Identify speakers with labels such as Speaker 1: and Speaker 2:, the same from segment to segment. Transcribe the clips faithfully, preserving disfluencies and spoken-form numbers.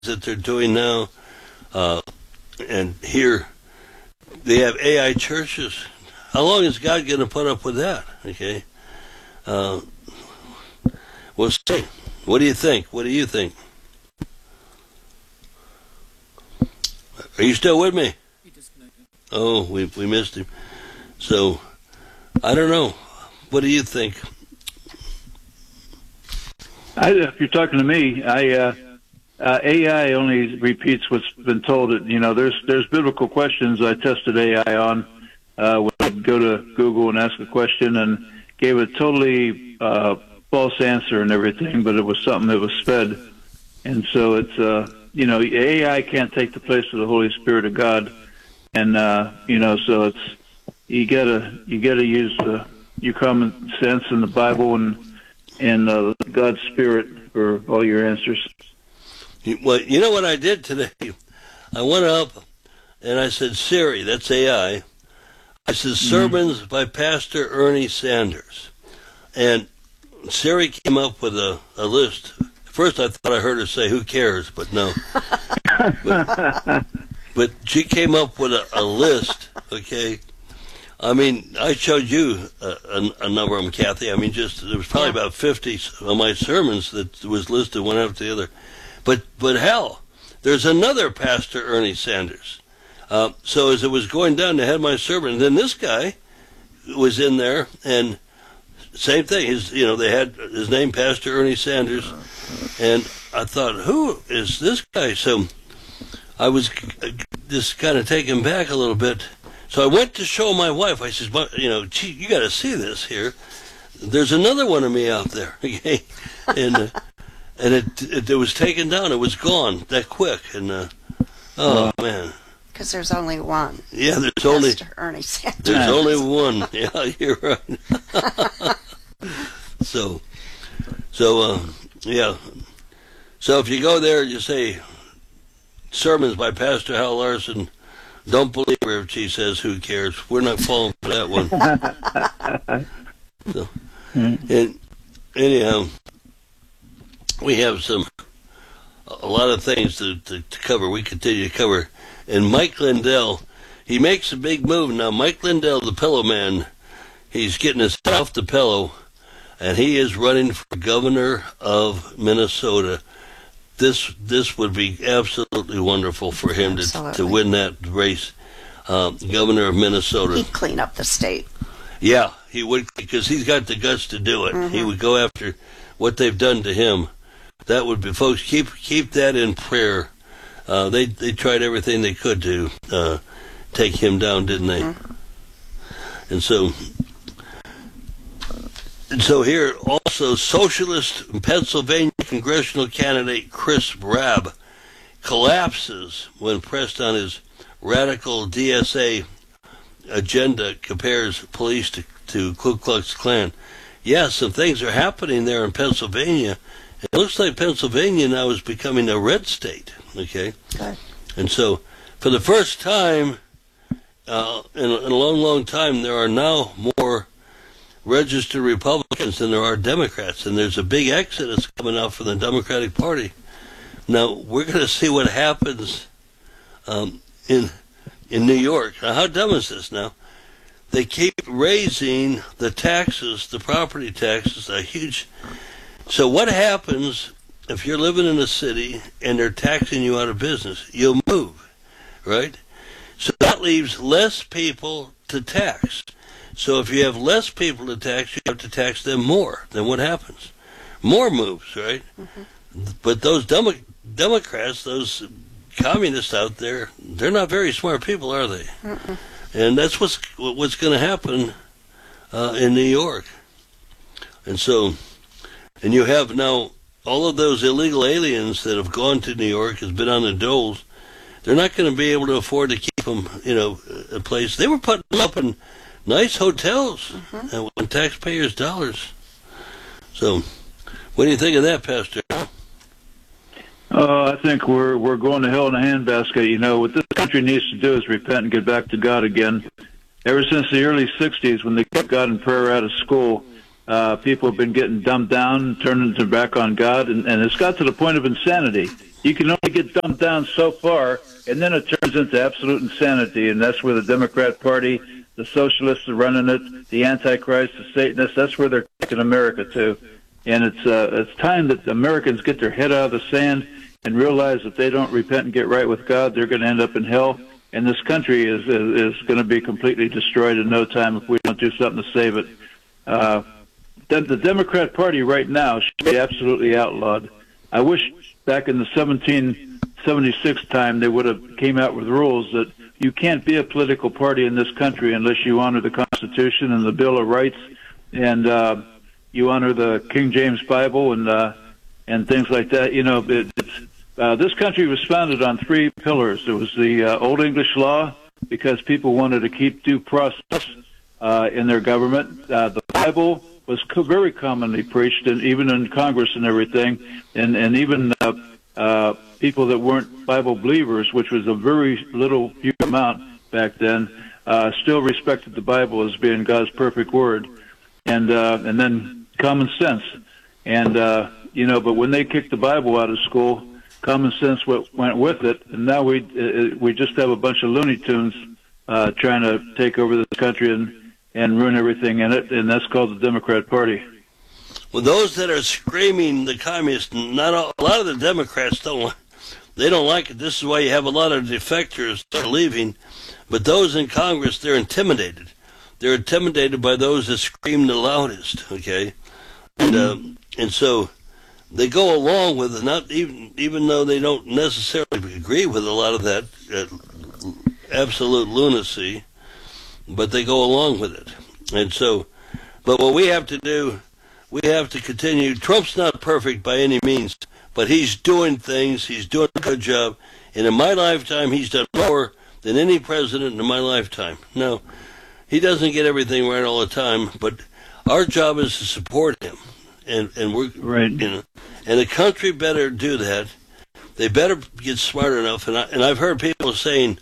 Speaker 1: that they're doing now, uh, and here they have A I churches. How long is God going to put up with that? Okay, uh, we'll see. What do you think? What do you think? Are you still with me?
Speaker 2: He disconnected.
Speaker 1: Oh, we we missed him. So I don't know. What do you think?
Speaker 3: I, if you're talking to me, I uh, uh, A I only repeats what's been told. It you know, there's there's biblical questions I tested A I on. Uh, when I'd go to Google and ask a question and gave a totally uh, false answer and everything, but it was something that was fed. And so it's uh, you know, A I can't take the place of the Holy Spirit of God, and uh, you know, so it's you gotta you gotta use the, your common sense in the Bible and. and uh, God's Spirit for all your answers.
Speaker 1: Well, you know what I did today? I went up and I said, Siri, that's A I. I said, sermons mm-hmm. by Pastor Ernie Sanders. And Siri came up with a, a list. First I thought I heard her say, who cares? But no. but, but she came up with a, a list, okay? I mean, I showed you a, a, a number of them, Kathy. I mean, just there was probably about fifty of my sermons that was listed one after the other. But but hell, there's another Pastor Ernie Sanders. Uh, so as it was going down, they had my sermon. And then this guy was in there, and same thing. His you know they had his name, Pastor Ernie Sanders, and I thought, who is this guy? So I was just kind of taken back a little bit. So I went to show my wife. I said, you know, gee, you got to see this here. There's another one of me out there, okay? And uh, and it, it it was taken down. It was gone that quick. And uh, oh man,
Speaker 4: because there's only one.
Speaker 1: Yeah, there's only
Speaker 4: Ernie Sanders.
Speaker 1: There's only one. Yeah, you're right. so so uh, yeah. So if you go there, you say sermons by Pastor Hal Larson. Don't believe her if she says, who cares? We're not falling for that one. so, and anyhow, we have some, a lot of things to, to, to cover. We continue to cover. And Mike Lindell, he makes a big move. Now, Mike Lindell, the pillow man, he's getting his head off the pillow, and he is running for governor of Minnesota. This this would be absolutely wonderful for him to to win that race, um, governor of Minnesota.
Speaker 4: He'd clean up the state.
Speaker 1: Yeah, he would, because he's got the guts to do it. Mm-hmm. He would go after what they've done to him. That would be, folks, keep keep that in prayer. Uh, they they tried everything they could to uh, take him down, didn't they? Mm-hmm. And so. And so here, also, socialist Pennsylvania congressional candidate Chris Rabb collapses when pressed on his radical D S A agenda, compares police to, to Ku Klux Klan. Yeah, some things are happening there in Pennsylvania. It looks like Pennsylvania now is becoming a red state, okay?
Speaker 4: Okay.
Speaker 1: And so, for the first time uh, in, in a long, long time, there are now more registered Republicans than there are Democrats, and there's a big exodus coming out from the Democratic Party. Now, we're going to see what happens um, in in New York. Now, how dumb is this now? They keep raising the taxes, the property taxes, a huge... So what happens if you're living in a city and they're taxing you out of business? You'll move, right? So that leaves less people to tax. So if you have less people to tax, you have to tax them more. Then what happens? More moves, right? Mm-hmm. But those Demo- Democrats, those communists out there, they're not very smart people, are they? Mm-mm. And that's what's what's going to happen uh, in New York. And so, and you have now all of those illegal aliens that have gone to New York, has been on the doles. They're not going to be able to afford to keep them, you know, a place. They were putting them up in nice hotels mm-hmm. and with taxpayers' dollars. So, what do you think of that, Pastor?
Speaker 3: Uh, I think we're we're going to hell in a handbasket. You know, what this country needs to do is repent and get back to God again. Ever since the early sixties, when they kept God and prayer out of school, uh, people have been getting dumbed down, turning their back on God, and, and it's got to the point of insanity. you can only get dumbed down so far, and then it turns into absolute insanity, and that's where the Democrat Party, the socialists are running it, the Antichrist, the Satanists, that's where they're taking America to. And it's uh, it's time that Americans get their head out of the sand and realize if they don't repent and get right with God, they're going to end up in hell. And this country is is, is going to be completely destroyed in no time if we don't do something to save it. Uh, the, the Democrat Party right now should be absolutely outlawed. I wish back in the seventeen seventy-six time they would have came out with rules that you can't be a political party in this country unless you honor the Constitution and the Bill of Rights, and uh, you honor the King James Bible and uh, and things like that. You know, it, it's, uh, this country was founded on three pillars. There was the uh, Old English law, because people wanted to keep due process uh, in their government. Uh, the Bible was co- very commonly preached, and even in Congress and everything, and and even uh, uh, people that weren't Bible believers, which was a very little few amount back then, uh, still respected the Bible as being God's perfect word, and uh, and then common sense, and uh, you know. But when they kicked the Bible out of school, common sense went, went with it, and now we uh, we just have a bunch of Looney Tunes uh, trying to take over this country and. and ruin everything in it, and that's called the Democrat Party.
Speaker 1: Well, those that are screaming the communists, not all, a lot of the Democrats don't, they don't like it. This is why you have a lot of defectors that are leaving. But those in Congress, they're intimidated. They're intimidated by those that scream the loudest. Okay, and um, and so they go along with it, not even even though they don't necessarily agree with a lot of that uh, absolute lunacy. But they go along with it. And so, but what we have to do, we have to continue. Trump's not perfect by any means, but he's doing things. He's doing a good job. And in my lifetime, he's done more than any president in my lifetime. Now, he doesn't get everything right all the time, but our job is to support him. And, and we're,
Speaker 3: right.
Speaker 1: You know, and the country better do that. They better get smart enough. And, I, and I've heard people saying,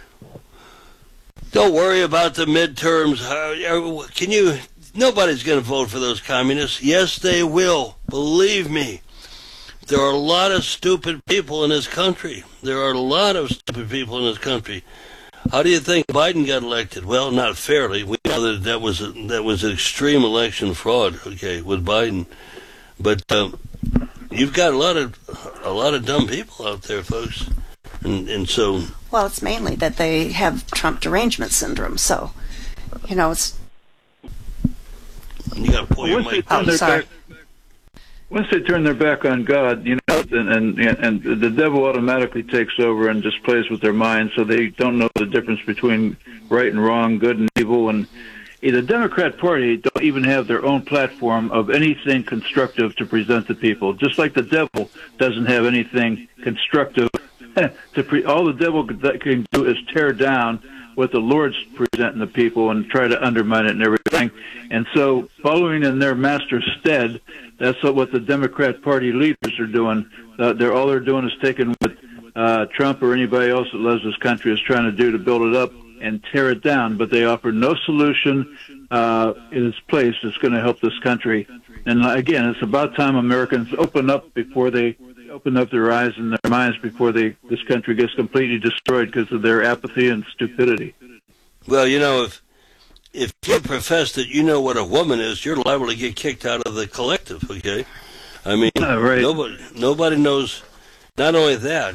Speaker 1: don't worry about the midterms. Can you? Nobody's going to vote for those communists. Yes, they will. Believe me. There are a lot of stupid people in this country. There are a lot of stupid people in this country. How do you think Biden got elected? Well, not fairly. We know that that was a, that was an extreme election fraud. Okay, with Biden, but um, you've got a lot of a lot of dumb people out there, folks, and and so.
Speaker 4: Well, it's mainly that they have Trump derangement syndrome. So, you know, it's.
Speaker 1: You got to pull your
Speaker 3: once
Speaker 1: mic.
Speaker 3: they turn
Speaker 4: Oh,
Speaker 3: their
Speaker 4: sorry.
Speaker 3: back, once they turn their back on God, you know, and, and and the devil automatically takes over and just plays with their minds, so they don't know the difference between right and wrong, good and evil. And the Democrat Party don't even have their own platform of anything constructive to present to people. Just like the devil doesn't have anything constructive. To pre- all the devil can do is tear down what the Lord's presenting the people and try to undermine it and everything. And so, following in their master's stead, that's what the Democrat Party leaders are doing. Uh, they're all they're doing is taking what uh, Trump or anybody else that loves this country is trying to do to build it up and tear it down. But they offer no solution uh, in its place that's going to help this country. And again, it's about time Americans open up before they. Open up their eyes and their minds before they this country gets completely destroyed because of their apathy and stupidity.
Speaker 1: Well, you know, if if you profess that you know what a woman is, you're liable to get kicked out of the collective. Okay, I mean,
Speaker 3: uh, right.
Speaker 1: nobody nobody knows. Not only that,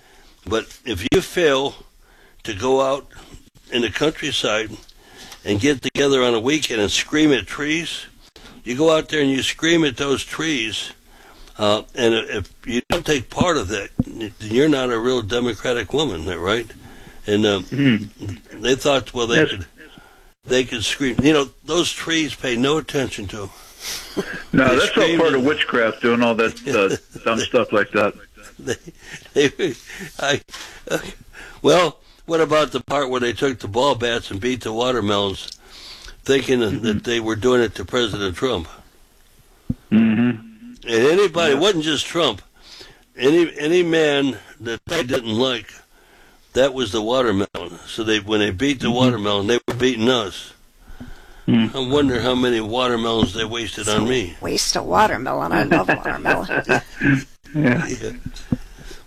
Speaker 1: but if you fail to go out in the countryside and get together on a weekend and scream at trees, you go out there and you scream at those trees. Uh, and if you don't take part of that, then you're not a real democratic woman, right? And um, mm-hmm. they thought, well, they yes. could they could scream. You know, those trees pay no attention to them.
Speaker 3: No, they that's all part of witchcraft, doing all that uh, dumb stuff like that.
Speaker 1: They, they, I, uh, well, what about the part where they took the ball bats and beat the watermelons, thinking mm-hmm. that they were doing it to President Trump?
Speaker 3: Mm-hmm.
Speaker 1: And anybody, it wasn't just Trump, any any man that they didn't like, that was the watermelon. So they when they beat the watermelon, they were beating us. Mm. I wonder how many watermelons they wasted
Speaker 4: so
Speaker 1: on me.
Speaker 4: Waste a watermelon. I love watermelon.
Speaker 3: yeah.
Speaker 1: yeah.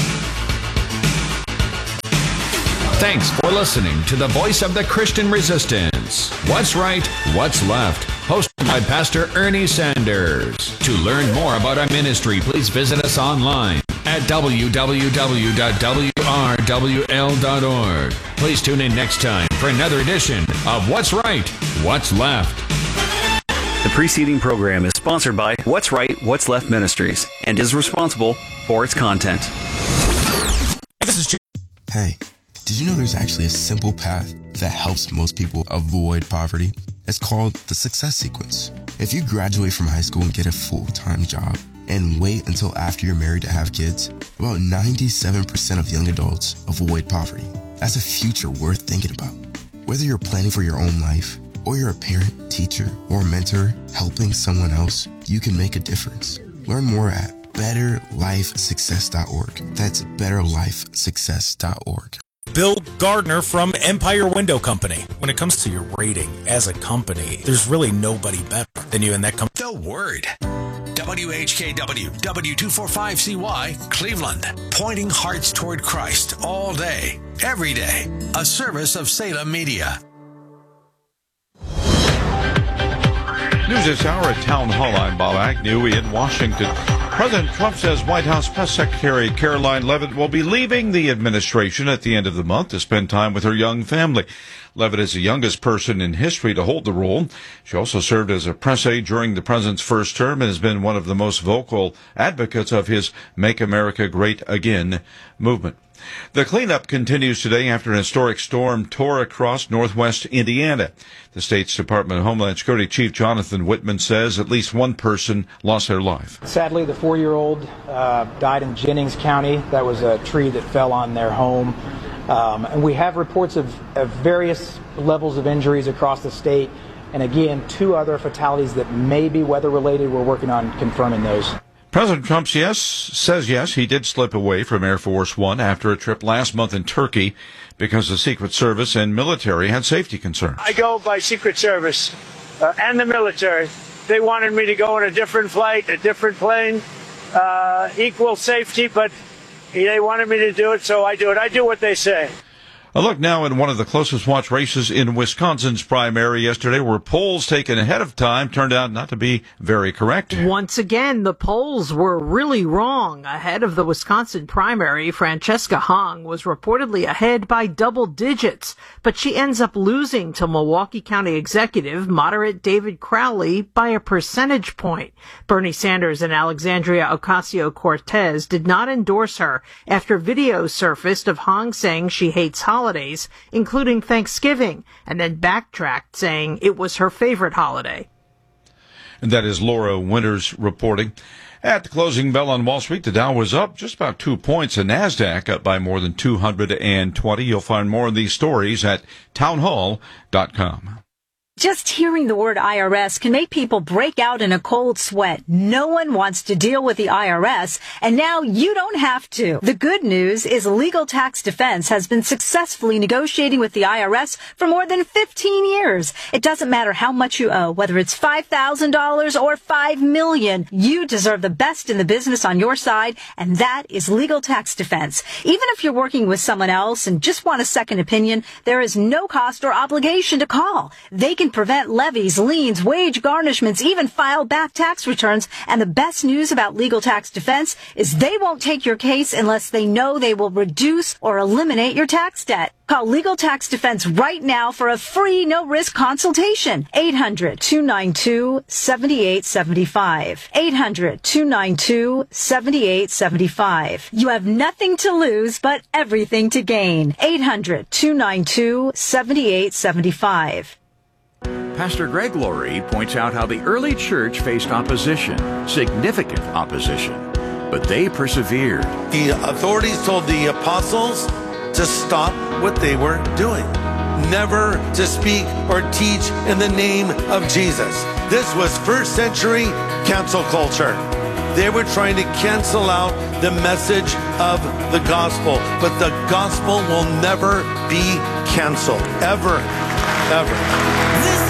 Speaker 5: Thanks for listening to the voice of the Christian resistance. What's right, what's left? Hosted by Pastor Ernie Sanders. To learn more about our ministry, please visit us online at w w w dot w r w l dot org. Please tune in next time for another edition of What's Right, What's Left.
Speaker 6: The preceding program is sponsored by What's Right, What's Left Ministries and is responsible for its content.
Speaker 7: This is Hey, did you know there's actually a simple path that helps most people avoid poverty? It's called the success sequence. If you graduate from high school and get a full-time job and wait until after you're married to have kids, about ninety-seven percent of young adults avoid poverty. That's a future worth thinking about. Whether you're planning for your own life, or you're a parent, teacher, or mentor helping someone else, you can make a difference. Learn more at better life success dot org. That's better life success dot org.
Speaker 8: Bill Gardner from Empire Window Company. When it comes to your rating as a company, there's really nobody better than you in that company.
Speaker 9: The Word. W H K W, W two forty-five C Y, Cleveland. Pointing hearts toward Christ all day, every day. A service of Salem Media.
Speaker 10: News this hour at Town Hall. I'm Bob Agnew in Washington. President Trump says White House Press Secretary Caroline Leavitt will be leaving the administration at the end of the month to spend time with her young family. Leavitt is the youngest person in history to hold the role. She also served as a press aide during the president's first term and has been one of the most vocal advocates of his Make America Great Again movement. The cleanup continues today after an historic storm tore across northwest Indiana. The state's Department of Homeland Security Chief Jonathan Whitman says at least one person lost their life.
Speaker 11: Sadly, the four-year-old uh, died in Jennings County. That was a tree that fell on their home. Um, and we have reports of, of various levels of injuries across the state. And again, two other fatalities that may be weather-related. We're working on confirming those.
Speaker 10: President Trump yes, says yes, he did slip away from Air Force One after a trip last month in Turkey because the Secret Service and military had safety concerns.
Speaker 12: I go by Secret Service uh, and the military. They wanted me to go on a different flight, a different plane, uh, equal safety, but they wanted me to do it, so I do it. I do what they say.
Speaker 10: A look now at one of the closest watch races in Wisconsin's primary yesterday, where polls taken ahead of time turned out not to be very correct.
Speaker 13: Once again, the polls were really wrong. Ahead of the Wisconsin primary, Francesca Hong was reportedly ahead by double digits, but she ends up losing to Milwaukee County executive moderate David Crowley by a percentage point. Bernie Sanders and Alexandria Ocasio-Cortez did not endorse her after videos surfaced of Hong saying she hates holidays. holidays, including Thanksgiving, and then backtracked saying it was her favorite holiday.
Speaker 10: And that is Laura Winters reporting. At the closing bell on Wall Street, the Dow was up just about two points, and NASDAQ up by more than two hundred twenty. You'll find more of these stories at townhall dot com.
Speaker 14: Just hearing the word I R S can make people break out in a cold sweat. No one wants to deal with the I R S, and now you don't have to. The good news is Legal Tax Defense has been successfully negotiating with the I R S for more than fifteen years. It doesn't matter how much you owe, whether it's five thousand dollars or five million dollars. You deserve the best in the business on your side, and that is Legal Tax Defense. Even if you're working with someone else and just want a second opinion, there is no cost or obligation to call. They can prevent levies, liens, wage garnishments, even file back tax returns. And the best news about Legal Tax Defense is they won't take your case unless they know they will reduce or eliminate your tax debt. Call Legal Tax Defense right now for a free, no-risk consultation. eight hundred, two nine two, seven eight seven five. eight hundred, two nine two, seven eight seven five. You have nothing to lose but everything to gain. eight hundred, two nine two, seven eight seven five.
Speaker 15: Pastor Greg Laurie points out how the early church faced opposition, significant opposition, but they persevered.
Speaker 16: The authorities told the apostles to stop what they were doing, never to speak or teach in the name of Jesus. This was first century cancel culture. They were trying to cancel out the message of the gospel, but the gospel will never be canceled, ever, ever.